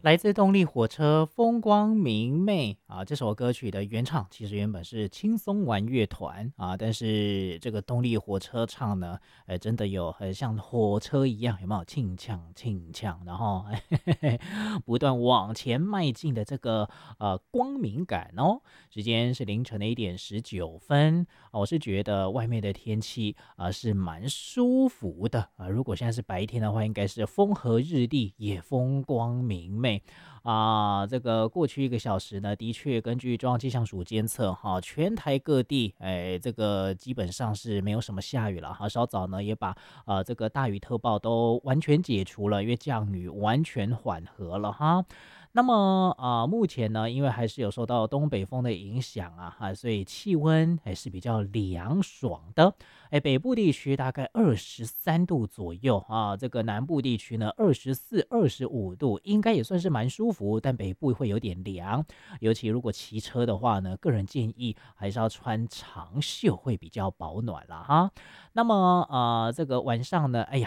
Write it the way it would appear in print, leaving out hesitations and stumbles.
来自动力火车《风光明媚》啊，这首歌曲的原唱其实原本是轻松玩乐团啊，但是这个动力火车唱呢，真的有很像火车一样，有没有轻呛轻呛，然后不断往前迈进的这个光明感哦。时间是凌晨的1点19分啊，我是觉得外面的天气是蛮舒服的啊。如果现在是白天的话，应该是风和日丽，也风光明媚。这个过去1个小时呢，的确根据中央气象署监测，哈，全台各地，这个基本上是没有什么下雨了哈。稍早呢，也把这个大雨特报都完全解除了，因为降雨完全缓和了哈。那么目前呢，因为还是有受到东北风的影响所以气温还是比较凉爽的。北部地区大概23度左右啊，这个南部地区呢24、25度，应该也算是蛮舒服，但北部会有点凉，尤其如果骑车的话呢，个人建议还是要穿长袖会比较保暖啦哈。那么这个晚上呢，哎呀。